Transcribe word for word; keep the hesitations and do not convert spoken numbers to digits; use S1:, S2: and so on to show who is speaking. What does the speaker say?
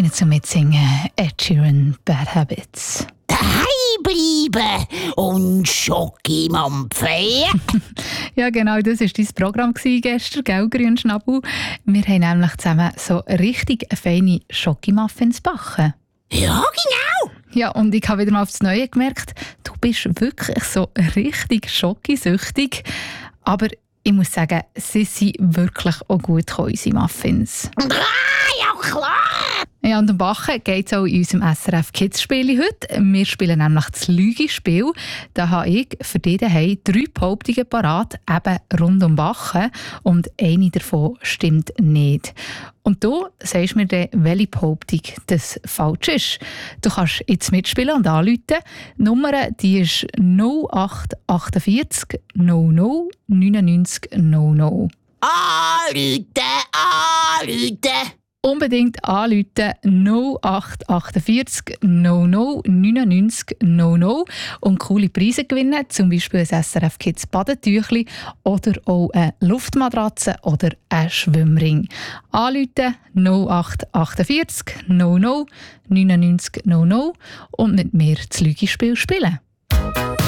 S1: Ihnen zum Mitsingen Ed Sheeran, Bad Habits.
S2: Daheim bleiben und Schoki mampfen.
S1: Ja, genau, das war dein Programm gestern, gell, Grünschnabel? Wir haben nämlich zusammen so richtig feine Schokimuffins gebacken.
S2: Ja, genau.
S1: Ja, und ich habe wieder mal aufs Neue gemerkt, du bist wirklich so richtig schokisüchtig. Aber ich muss sagen, sie sind wirklich auch gut gekommen, unsere Muffins.
S2: Ah, ja klar.
S1: Ja, und am Backen geht es auch in unserem S R F Kids-Spiel heute. Wir spielen nämlich das Lüge-Spiel. Da habe ich für dich daheim drei Behauptungen parat, eben rund um Backen. Und eine davon stimmt nicht. Und du sagst mir dann, welche Behauptung das falsch ist. Du kannst jetzt mitspielen und anrufen. Die Nummer die ist null acht achtundvierzig null null neunundneunzig null null.
S2: Anrufen, anrufen.
S1: Unbedingt anrufen null acht achtundvierzig null null neunundneunzig null null und coole Preise gewinnen, zum Beispiel ein S R F Kids Badetüchli oder auch eine Luftmatratze oder ein Schwimmring. Anrufen null acht achtundvierzig null null neunundneunzig null null und mit mir das Lügespiel spielen.